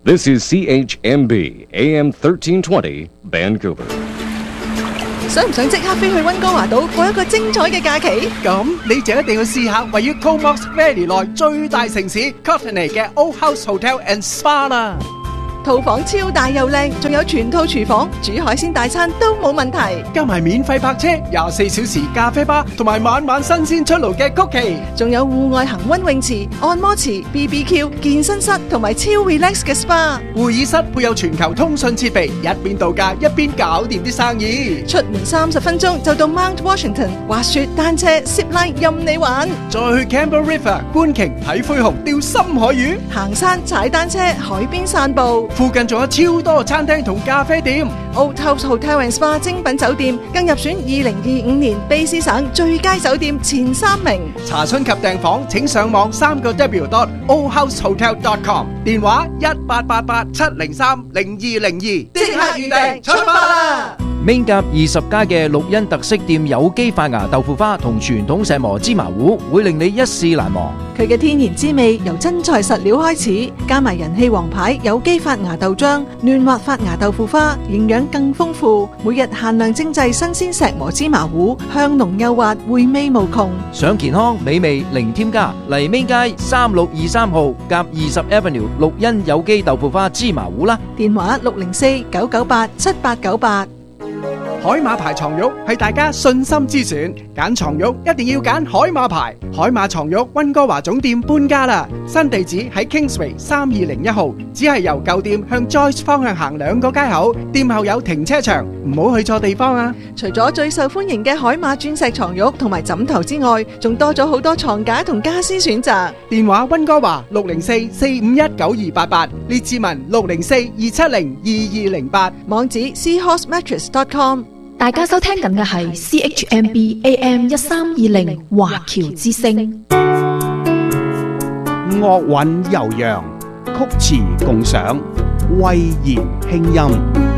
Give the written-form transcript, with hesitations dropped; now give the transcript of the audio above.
This is CHMB AM 1320 Vancouver。 想唔想即刻飛去溫哥華島過一個精彩嘅假期？ 咁你就一定要試下位於 Comox Valley 內最大城市 Courtenay 嘅 Old House Hotel and Spa 啦。 套房超大又靚，仲有全套廚房，煮海鮮大餐都冇問題。 加埋免費泊車、24小時咖啡吧，同埋晚晚新鮮出爐嘅曲奇， 仲有戶外恆溫泳池、按摩池、BBQ、健身室同埋超 relax 嘅 SPA。 會議室配有全球通訊設備，一邊度假一邊搞掂啲生意。 出門30分鐘就到 Mount Washington， 滑雪、單車、zipline 任你玩。 再去 Campbell River 觀鯨、睇灰熊、釣深海魚， 行山、踩單車、海邊散步。 附近仲有超多餐廳同咖啡店。 Old House Hotel and Spa 精品酒店更入選2025年卑詩省最佳酒店前3名。 查詢及訂房請上網3w.oldhousehotel.com， 電話1888-703-0202，即刻預訂，出發啦 ！Main 夾20家嘅綠茵特色店有機發芽豆腐花同傳統石磨芝麻糊，會令你一試難忘。 佢嘅天然滋味由真材實料開始，加埋人氣王牌有機發芽豆漿、嫩滑發芽豆腐花，營養更豐富。每日限量精製新鮮石磨芝麻糊，香濃幼滑，回味無窮。 想健康美味零添加，嚟 Main 街3623號夾20 Avenue 綠茵有機豆腐花芝麻糊啦。 電話604-998-7898。 海馬牌床褥係大家信心之選，揀床褥一定要揀海馬牌。海馬床褥溫哥華總店搬家啦，新地址喺 Kingsway 3201號，只係由舊店向 Joyce 方向行2個街口，店後有停車場，唔好去錯地方啊！ 除咗最受歡迎嘅海馬鑽石床褥同埋枕頭之外，仲多咗好多床架同家私選擇。 電話溫哥華604-451-9288，列治文604-270-2208， 網址 seahorsemattress.com。 大家收聽緊嘅係 CHMB AM 1320華僑之聲。 樂韻悠揚，曲詞共賞，慧言輕音。